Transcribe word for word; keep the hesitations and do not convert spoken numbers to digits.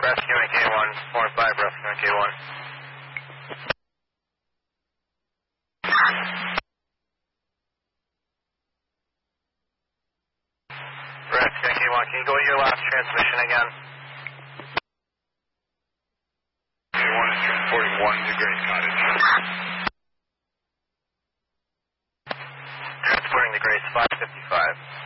Rescue N K one, four five, Rescue N K one. Rescue N K one, can you go to your last transmission again? N K one is transporting one to Grace Cottage. Transporting to Grace five fifty-five.